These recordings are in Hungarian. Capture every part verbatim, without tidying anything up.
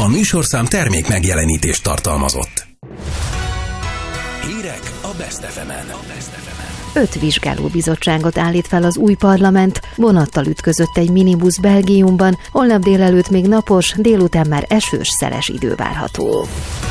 A műsorszám termék megjelenítést tartalmazott. Hírek a Best ef emen. Öt vizsgálóbizottságot állít fel az új parlament, vonattal ütközött egy minibusz Belgiumban, holnap délelőtt még napos, délután már esős, szeles idő várható.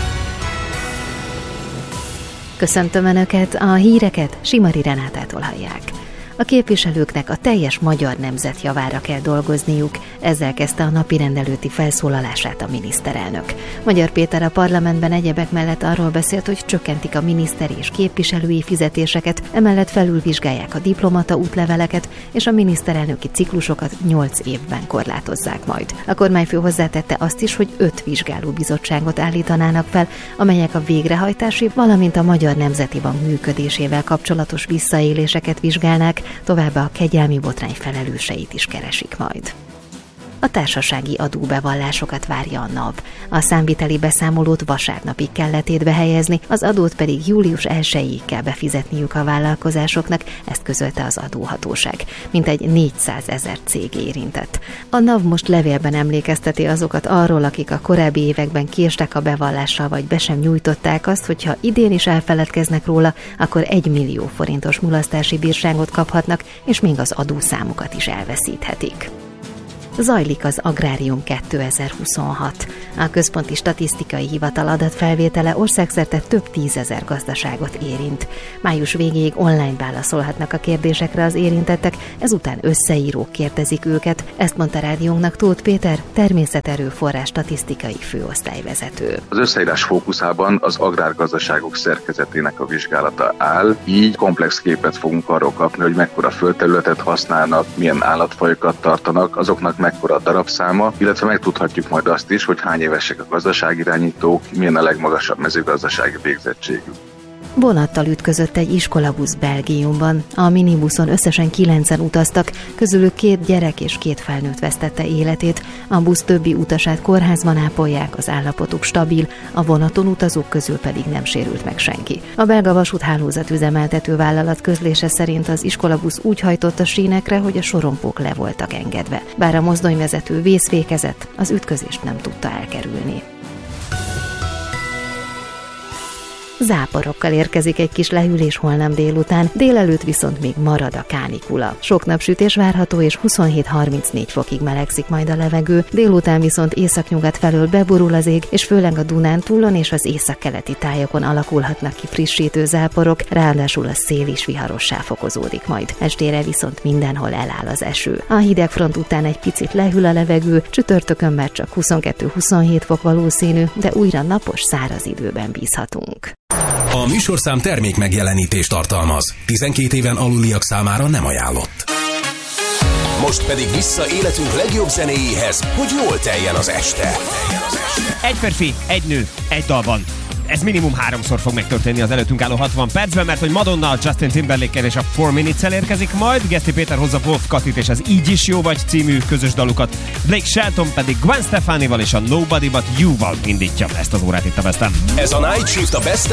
Köszöntöm Önöket, a híreket Simari Renátától hallják. A képviselőknek a teljes magyar nemzet javára kell dolgozniuk, ezzel kezdte a napirend előtti felszólalását a miniszterelnök. Magyar Péter a parlamentben egyebek mellett arról beszélt, hogy csökkentik a miniszteri és képviselői fizetéseket, emellett felülvizsgálják a diplomata útleveleket, és a miniszterelnöki ciklusokat nyolc évben korlátozzák majd. A kormányfő hozzátette azt is, hogy öt vizsgálóbizottságot állítanának fel, amelyek a végrehajtási, valamint a Magyar Nemzeti Bank működésével kapcsolatos visszaéléseket vizsgálnák, továbbá a kegyelmi botrány felelőseit is keresik majd. A társasági adóbevallásokat várja a NAV. A számviteli beszámolót vasárnapig kell letétbe helyezni, az adót pedig július elsejéig kell befizetniük a vállalkozásoknak, ezt közölte az adóhatóság. Mintegy négyszázezer cég érintett. A NAV most levélben emlékezteti azokat arról, akik a korábbi években késtek a bevallással, vagy be sem nyújtották azt, hogyha idén is elfeledkeznek róla, akkor egy millió forintos mulasztási bírságot kaphatnak, és még az adószámukat is elveszíthetik. Zajlik az Agrárium kétezer-huszonhat. A Központi Statisztikai Hivatal adatfelvétele országszerte több tízezer gazdaságot érint. Május végéig online válaszolhatnak a kérdésekre az érintettek, ezután összeírók kérdezik őket, ezt mondta rádiónknak Tóth Péter, természeterőforrás statisztikai főosztályvezető. Az összeírás fókuszában az agrárgazdaságok szerkezetének a vizsgálata áll, így komplex képet fogunk arról kapni, hogy mekkora földterületet használnak, milyen állatfajokat tartanak, azoknak mekkora a darabszáma, illetve megtudhatjuk majd azt is, hogy hány évesek a gazdaságirányítók, milyen a legmagasabb mezőgazdasági végzettségük. Vonattal ütközött egy iskolabusz Belgiumban. A minibuszon összesen kilencen utaztak, közülük két gyerek és két felnőtt vesztette életét. A busz többi utasát kórházban ápolják, az állapotuk stabil, a vonaton utazók közül pedig nem sérült meg senki. A belga vasúthálózat üzemeltető vállalat közlése szerint az iskolabusz úgy hajtott a sínekre, hogy a sorompók le voltak engedve. Bár a mozdonyvezető vészfékezett, az ütközést nem tudta elkerülni. Záporokkal érkezik egy kis lehűlés holnap délután, délelőtt viszont még marad a kánikula. Sok napsütés várható, és huszonhét-harmincnégy fokig melegszik majd a levegő, délután viszont északnyugat felől beborul az ég, és főleg a Dunántúlon és az északkeleti tájokon alakulhatnak ki frissítő záporok, ráadásul a szél is viharossá fokozódik majd. Estére viszont mindenhol eláll az eső. A hidegfront után egy picit lehűl a levegő, csütörtökön már csak huszonkettő-huszonhét fok valószínű, de újra napos, száraz időben bízhatunk. A műsorszám termék megjelenítést tartalmaz. tizenkét éven aluliak számára nem ajánlott. Most pedig vissza életünk legjobb zenéjéhez, hogy jól teljen az este. Egy férfi, egy nő, egy dalban. Ez minimum háromszor fog megtörténni az előttünk álló hatvan percben, mert hogy Madonna, Justin Timberlake-kel és a four minutes-el érkezik majd, Geszti Péter hozza Wolf Katit és az Így is jó vagy című közös dalukat, Blake Shelton pedig Gwen Stefanival és a Nobody But You-val indítja ezt az órát itt a Besten. Ez a Night Shift a Best